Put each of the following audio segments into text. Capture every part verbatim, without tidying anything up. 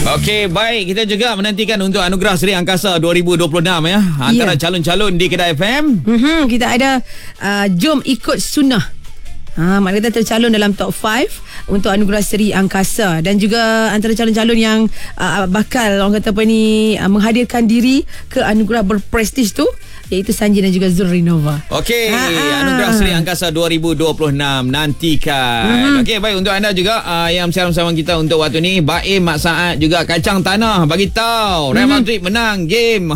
Okey, baik. Kita juga menantikan untuk Anugerah Seri Angkasa dua ribu dua puluh enam ya. Antara yeah. calon-calon di Kedah F M. Mm-hmm, kita ada uh, Jom Ikut Sunnah. Ha, maknanya kita tercalon dalam top lima untuk Anugerah Seri Angkasa. Dan juga antara calon-calon yang uh, bakal orang kata apa ni uh, menghadirkan diri ke anugerah berprestij tu, iaitu Sanji dan juga Zul Rinova. Okey, Anugerah Seri Angkasa dua ribu dua puluh enam nantikan. Mm-hmm. Okey, baik, untuk anda juga uh, yang bersama-sama kita untuk waktu ni, Baim Mak Saad juga Kacang Tanah bagi tahu Real Madrid mm-hmm. menang game.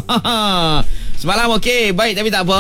Semalam okey, baik, tapi tak apa.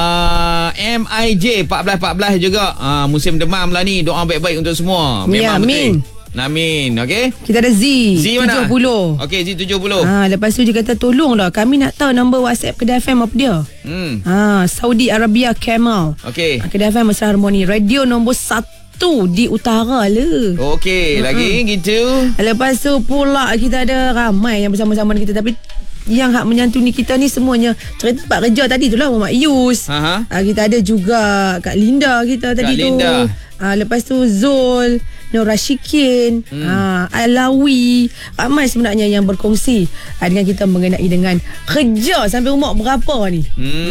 Uh, M I J empat belas empat belas juga uh, musim demam lah ni. Doa baik-baik untuk semua. Memang ya, Amin. Amin, okey. Kita ada Z, Z mana? tujuh puluh. Okey, Z tujuh puluh. Ha, lepas tu dia kata tolonglah, kami nak tahu nombor WhatsApp Kedah F M apa dia. Hmm. Ha, Saudi Arabia Camel. Okey. Kedah F M Mesra Harmoni. Radio nombor satu di utara le. Okey, hmm. lagi gitu. Lepas tu pula kita ada ramai yang bersama-sama dengan kita, tapi yang hak menyantuni kita ni semuanya cerita tempat kerja tadi tu lah, Muhammad Yus. Ha, kita ada juga Kak Linda kita tadi Kak tu. Linda. Ha, lepas tu Zul, Nur Rashikin, hmm. ha, Alawi, ramai sebenarnya yang berkongsi ha, dengan kita mengenai dengan kerja sampai umur berapa ni. Hmm.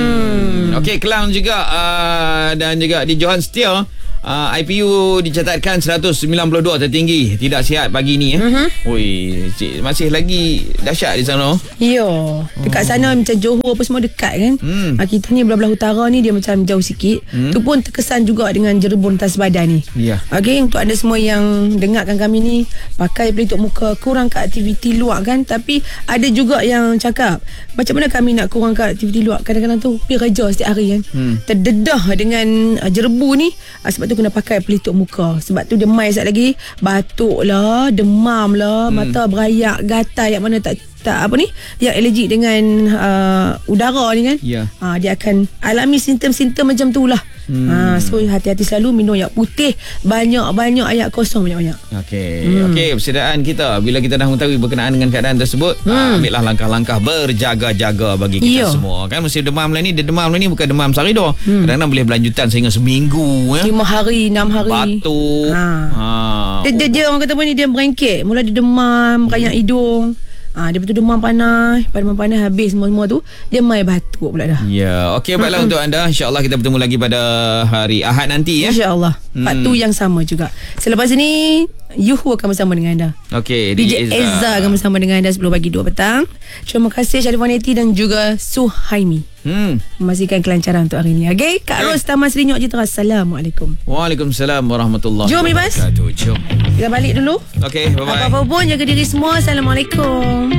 hmm. Okey, Kelang juga uh, dan juga di Johan Setia. Uh, I P U dicatatkan seratus sembilan puluh dua tertinggi, tidak sihat pagi ni eh. Uh-huh. Oi, cik, masih lagi dahsyat di sana. Ya, dekat oh. sana macam Johor apa semua dekat kan. Hmm. Uh, kita ni belah-belah utara ni dia macam jauh sikit. Hmm. Tu pun terkesan juga dengan jerebun atas badan ni. Ya. Yeah. Okey, untuk anda semua yang dengarkan kami ni, pakai pelitup muka, kurang ke aktiviti luar kan. Tapi ada juga yang cakap, macam mana kami nak kurang ke aktiviti luar? Kadang-kadang tu pergi kerja setiap hari kan. Hmm. Terdedah dengan uh, jerebu ni. Uh, sebab tu kena pakai pelitup muka. Sebab tu dia mai sekejap lagi, batuk lah, demam lah, hmm. mata berayak, gatal yang mana tak tak apa ni, yang alergik dengan uh, udara ni kan. Yeah. Uh, dia akan alami simptom-simptom macam tu lah. Hmm. Uh, so hati-hati selalu minum air putih, banyak-banyak air kosong banyak-banyak. Okey. Hmm. Okey, persediaan kita bila kita dah mengetahui berkenaan dengan keadaan tersebut, hmm. uh, ambillah langkah-langkah berjaga-jaga bagi kita yeah. semua. Kan musim demam lah ni, dia demam lah ni bukan demam sehari dua. Hmm. Kadang-kadang boleh berlanjutan sehingga seminggu ya. lima hari, enam hari. Batuk. Ha. Ha. Dia, dia, dia orang kata apa ni, dia merengkek. Mula dia demam, rayak hmm. hidung. Ah, dia betul demam panas, demam panas habis semua-semua tu, dia mai batuk pula dah. Ya, okey, baiklah mm-hmm. untuk anda, insya-Allah kita bertemu lagi pada hari Ahad nanti ya. Insya-Allah. Hmm. Waktu yang sama juga. Selepas ini Yuhu akan bersama dengan anda. Okey, D J Eza. Eza akan bersama dengan anda sepuluh pagi dua petang. Terima kasih Syarifah Neti dan juga Suhaimi. Hmm. Memastikan kelancaran untuk hari ini. Okey, Kak okay. Ros Taman Seri Nyok Citra. Assalamualaikum. Waalaikumsalam warahmatullahi Jom Ibas. Jom. Kita balik dulu. Okey, bye bye. Apa-apa pun jaga diri semua. Assalamualaikum.